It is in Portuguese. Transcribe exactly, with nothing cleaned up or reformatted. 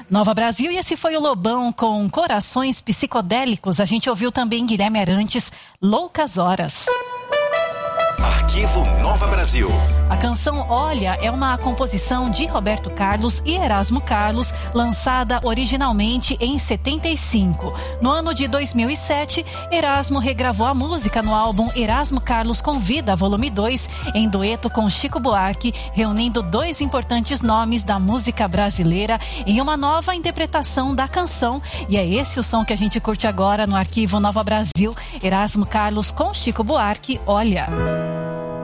Nova Brasil, e esse foi o Lobão com Corações Psicodélicos. A gente ouviu também Guilherme Arantes, Loucas Horas. Arquivo Nova Brasil. A canção Olha é uma composição de Roberto Carlos e Erasmo Carlos, lançada originalmente em setenta e cinco. No ano de dois mil e sete, Erasmo regravou a música no álbum Erasmo Carlos Convida, volume dois, em dueto com Chico Buarque, reunindo dois importantes nomes da música brasileira em uma nova interpretação da canção. E é esse o som que a gente curte agora no Arquivo Nova Brasil. Erasmo Carlos com Chico Buarque, Olha.